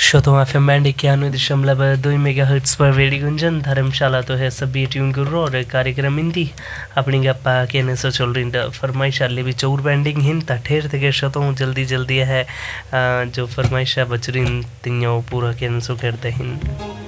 श्रोताओं F M band 91.2 megahertz पर radio गुंजन धर्मशाला तो है सभी ट्यून करो और कार्यक्रम हिंदी अपनी गप्पा कहने से चल रही फरमाइश आले भी चौर बैंडिंग हिंद ठेर थे श्रोताओं जल्दी जल्दी है जो फरमाइशा बच रही तिंजो पूरा कहने सो करते हिंद